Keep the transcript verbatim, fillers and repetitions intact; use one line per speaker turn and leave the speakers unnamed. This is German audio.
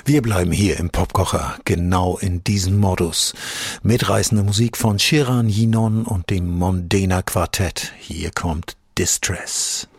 Wir bleiben hier im Popkocher, genau in diesem Modus. Mitreißende Musik von Sheeran, Yinon und dem Mondena Quartett. Hier kommt Distress.